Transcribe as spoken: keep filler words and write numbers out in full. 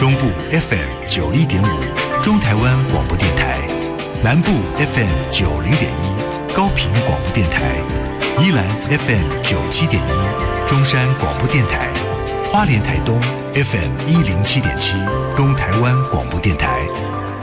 中部 F M 九一点五，中台湾广播电台；南部 F M 九零点一，高屏广播电台；宜兰 F M 九七点一，中山广播电台；花莲台东 F M 一零七点七，东台湾广播电台。